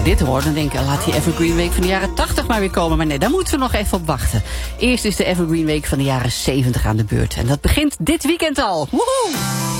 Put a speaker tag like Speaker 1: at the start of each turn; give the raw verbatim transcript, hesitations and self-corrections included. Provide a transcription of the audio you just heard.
Speaker 1: dit hoor, dan denk ik, laat die Evergreen Week van de jaren tachtig maar weer komen. Maar nee, daar moeten we nog even op wachten. Eerst is de Evergreen Week van de jaren zeventig aan de beurt. En dat begint dit weekend al. Woehoe!